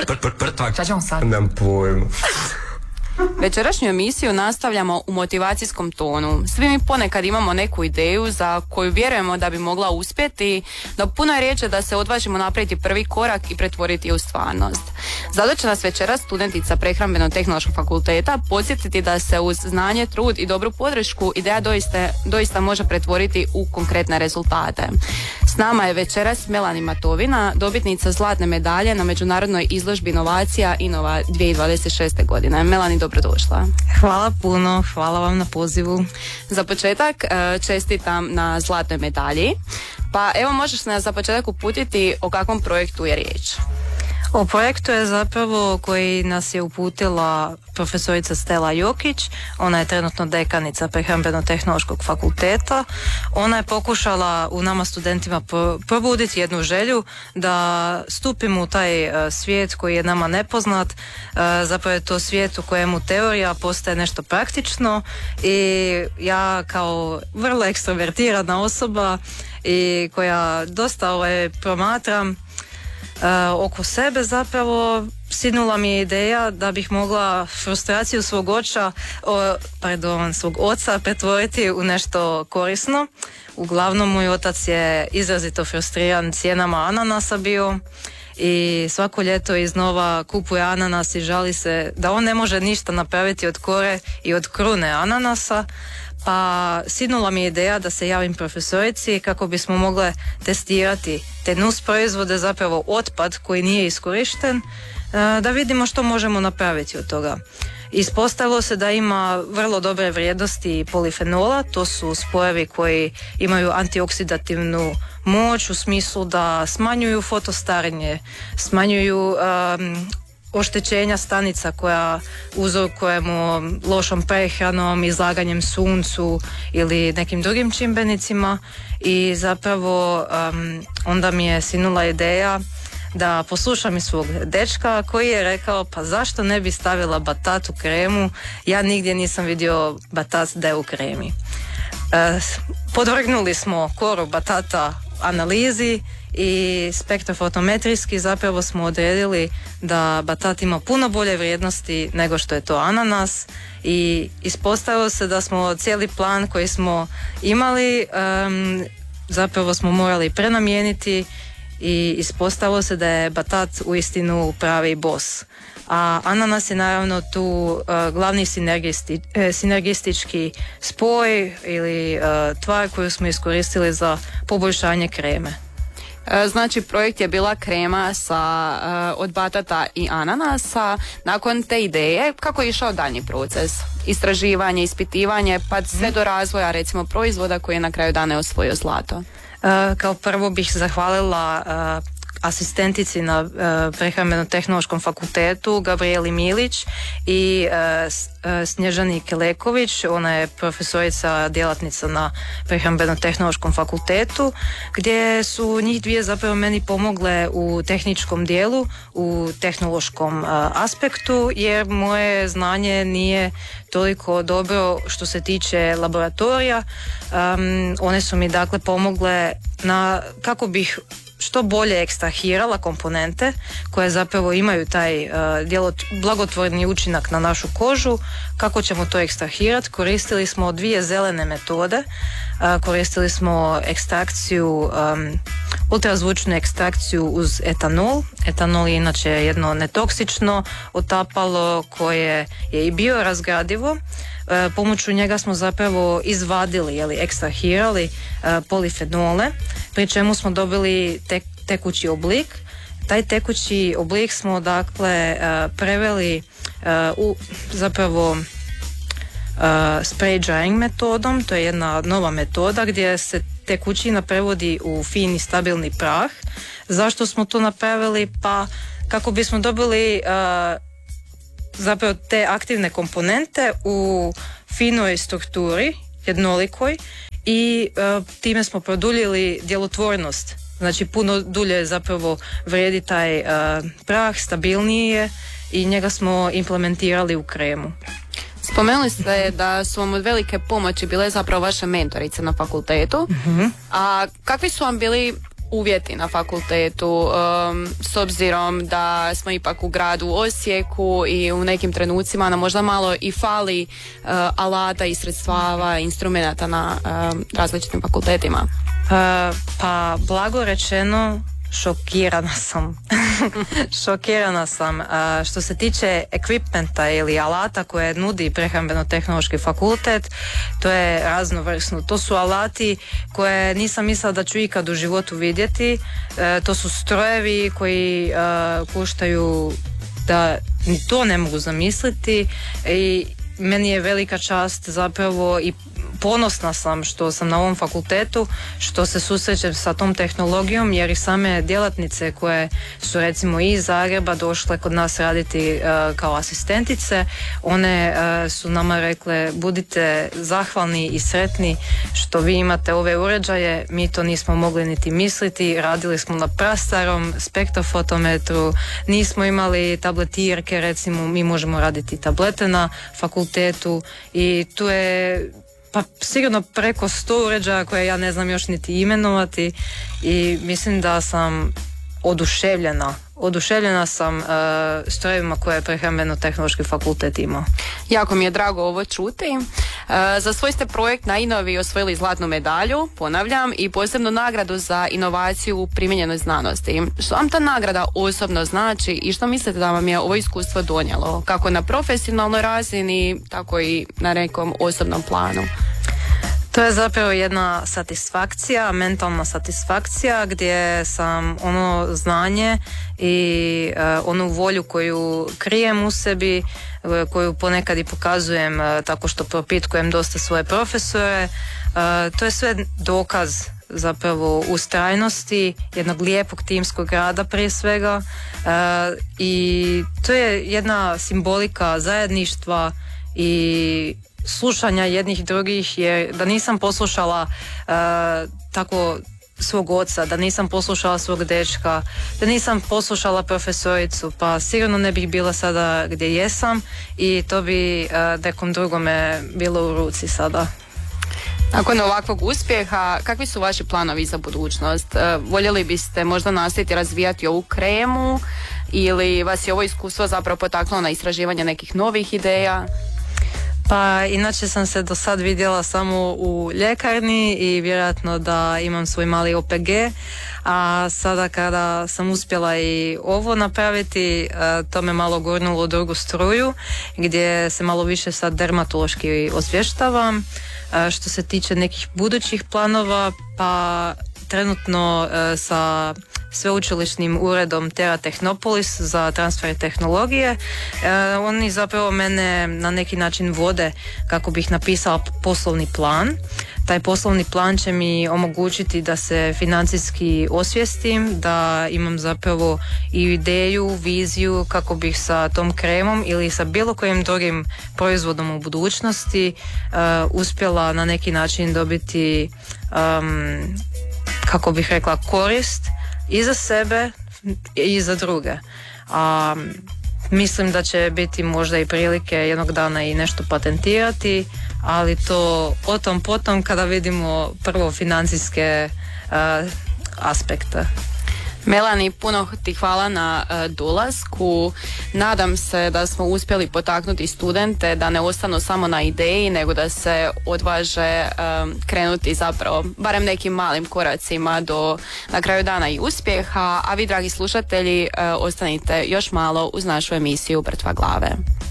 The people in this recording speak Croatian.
Šta ćemo sad? Nemam pojma. Večerašnju emisiju nastavljamo u motivacijskom tonu. Svi mi ponekad imamo neku ideju za koju vjerujemo da bi mogla uspjeti, no puno je riječi da se odvažimo napraviti prvi korak i pretvoriti u stvarnost. Zato će nas večeras studentica Prehrambeno-tehnološkog fakulteta podsjetiti da se uz znanje, trud i dobru podršku ideja doista može pretvoriti u konkretne rezultate. S nama je večeras Melani Matovina, dobitnica zlatne medalje na međunarodnoj izložbi inovacija 2026. godine. Melani, dobrodošla. Hvala puno, hvala vam na pozivu. Za početak čestitam na zlatnoj medalji. Pa evo, možeš nas za početak uputiti o kakvom projektu je riječ? O projektu je zapravo koji nas je uputila profesorica Stela Jokić. Ona je trenutno dekanica Prehrambeno-tehnološkog fakulteta. Ona je pokušala u nama studentima probuditi jednu želju da stupimo u taj svijet koji je nama nepoznat. Zapravo je to svijet u kojemu teorija postaje nešto praktično i ja kao vrlo ekstrovertirana osoba i koja dosta promatram oko sebe, zapravo sinula mi je ideja da bih mogla frustraciju svog oca pretvoriti u nešto korisno. Uglavnom, moj otac je izrazito frustriran cijenama ananasa bio i svako ljeto iznova kupuje ananas i žali se da on ne može ništa napraviti od kore i od krune ananasa. Pa sinula mi je ideja da se javim profesorici kako bismo mogle testirati te nus proizvode, zapravo otpad koji nije iskorišten, da vidimo što možemo napraviti od toga. Ispostavilo se da ima vrlo dobre vrijednosti polifenola, to su spojevi koji imaju antioksidativnu moć u smislu da smanjuju fotostarenje, smanjuju oštećenja stanica koja uzrokujemo lošom prehranom, izlaganjem suncu ili nekim drugim čimbenicima i zapravo onda mi je sinula ideja da poslušam i svog dečka koji je rekao pa zašto ne bi stavila batat u kremu, ja nigdje nisam vidio batat da je u kremi. Podvrgnuli smo koru batata analizi i spektrofotometrijski zapravo smo odredili da batat ima puno bolje vrijednosti nego što je to ananas i ispostavilo se da smo cijeli plan koji smo imali zapravo smo morali prenamijeniti i ispostavilo se da je batat uistinu pravi boss. A ananas je naravno tu glavni sinergistički spoj ili tvar koju smo iskoristili za poboljšanje kreme. Znači, projekt je bila krema od batata i ananasa. Nakon te ideje, kako je išao daljnji proces? Istraživanje, ispitivanje, pa sve do razvoja recimo proizvoda koji je na kraju dana osvojio zlato. Kao prvo bih zahvalila asistentici na Prehrambeno-tehnološkom fakultetu Gabrieli Milić i Snježani Keleković. Ona je profesorica djelatnica na Prehrambeno-tehnološkom fakultetu, gdje su njih dvije zapravo meni pomogle u tehničkom dijelu, u tehnološkom aspektu, jer moje znanje nije toliko dobro što se tiče laboratorija. One su mi dakle pomogle kako bih što bolje ekstrahirala komponente koje zapravo imaju taj blagotvorni učinak na našu kožu. Kako ćemo to ekstrahirati? Koristili smo dvije zelene metode. Koristili smo ekstrakciju, ultrazvučnu ekstrakciju uz etanol. Etanol je inače jedno netoksično otapalo koje je i biorazgradivo. Pomoću njega smo zapravo izvadili, ekstrahirali polifenole, pri čemu smo dobili tekući oblik. Taj tekući oblik smo dakle preveli u zapravo spray drying metodom. To je jedna nova metoda gdje se tekućina prevodi u fini stabilni prah. Zašto smo to napravili? Pa kako bismo dobili zapravo te aktivne komponente u finoj strukturi, jednolikoj, i time smo produljili djelotvornost. Znači puno dulje zapravo vrijedi taj prah, stabilniji je i njega smo implementirali u kremu. Spomenuli ste da su vam od velike pomoći bile zapravo vaše mentorice na fakultetu. A kakvi su vam bili uvjeti na fakultetu, s obzirom da smo ipak u gradu Osijeku i u nekim trenucima nam možda malo i fali alata i sredstava, instrumenata na različitim fakultetima? Pa blago rečeno, šokirana sam. Šokirana sam. Što se tiče ekvipmenta ili alata koje nudi prehrambeno-tehnološki fakultet, to je raznovrsno. To su alati koje nisam mislila da ću ikad u životu vidjeti. To su strojevi koji koštaju da ni to ne mogu zamisliti i meni je velika čast zapravo i ponosna sam što sam na ovom fakultetu, što se susrećem sa tom tehnologijom, jer i same djelatnice koje su recimo iz Zagreba došle kod nas raditi kao asistentice, one su nama rekle budite zahvalni i sretni što vi imate ove uređaje, mi to nismo mogli niti misliti, radili smo na prastarom spektrofotometru, nismo imali tabletirke, recimo mi možemo raditi tablete na fakultetu i tu je pa sigurno preko 100 uređaja koje ja ne znam još niti imenovati i mislim da sam oduševljena sam strojevima koje je prehrambeno-tehnološki fakultet imao. Jako mi je drago ovo čuti. Za svoj ste projekt na Inovi osvojili zlatnu medalju, ponavljam, i posebnu nagradu za inovaciju u primijenjenoj znanosti. Što vam ta nagrada osobno znači i što mislite da vam je ovo iskustvo donijelo, kako na profesionalnoj razini, tako i na nekom osobnom planu? To je zapravo jedna satisfakcija, mentalna satisfakcija gdje sam ono znanje i onu volju koju krijem u sebi, koju ponekad i pokazujem tako što propitkujem dosta svoje profesore. To je sve dokaz zapravo ustrajnosti, jednog lijepog timskog rada prije svega i to je jedna simbolika zajedništva i slušanja jednih drugih, jer da nisam poslušala tako svog oca, da nisam poslušala svog dečka, da nisam poslušala profesoricu, pa sigurno ne bih bila sada gdje jesam i to bi nekom drugome bilo u ruci sada. Nakon ovakvog uspjeha, kakvi su vaši planovi za budućnost? Voljeli biste možda nastaviti razvijati ovu kremu ili vas je ovo iskustvo zapravo potaknulo na istraživanje nekih novih ideja? Pa inače sam se do sad vidjela samo u ljekarni i vjerojatno da imam svoj mali OPG, a sada kada sam uspjela i ovo napraviti, to me malo gurnulo u drugu struju gdje se malo više sad dermatološki osvještavam. Što se tiče nekih budućih planova, pa trenutno sa sveučilišnim uredom Terra Technopolis za transfer tehnologije. Oni zapravo mene na neki način vode kako bih napisala poslovni plan. Taj poslovni plan će mi omogućiti da se financijski osvijestim, da imam zapravo i ideju, viziju kako bih sa tom kremom ili sa bilo kojim drugim proizvodom u budućnosti uspjela na neki način dobiti kako bih rekla korist i za sebe i za druge. Mislim da će biti možda i prilike jednog dana i nešto patentirati, ali to o tom potom kada vidimo prvo financijske aspekte. Melani, puno ti hvala na dolasku. Nadam se da smo uspjeli potaknuti studente da ne ostanu samo na ideji, nego da se odvaže krenuti zapravo barem nekim malim koracima do na kraju dana i uspjeha. A vi, dragi slušatelji, ostanite još malo uz našu emisiju Mrtva glave.